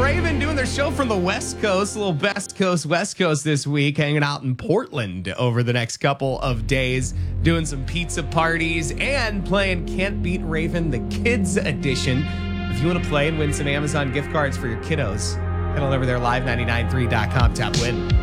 Raven doing their show from the West Coast, a little Best Coast, West Coast this week, hanging out in Portland over the next couple of days, doing some pizza parties and playing Can't Beat Raven, the Kids Edition. If you want to play and win some Amazon gift cards for your kiddos, head on over there, live993.com, tap win.